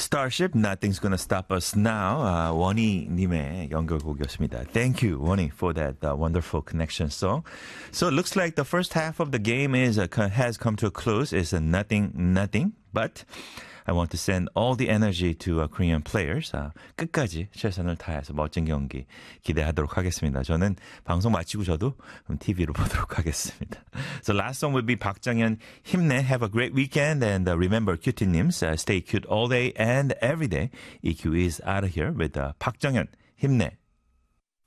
Starship, Nothing's Gonna Stop Us Now. 원희님의 연결곡이었습니다. Thank you, Wonnie, for that wonderful connection song. So it looks like the first half of the game has come to a close. It's nothing, but I want to send all the energy to Korean players. 끝까지 최선을 다해서 멋진 경기 기대하도록 하겠습니다. 저는 방송 마치고 저도 TV로 보도록 하겠습니다. So last song will be 박정현, 힘내. Have a great weekend. And remember, cutie-nims, stay cute all day and every day. EQ is out of here with 박정현, 힘내.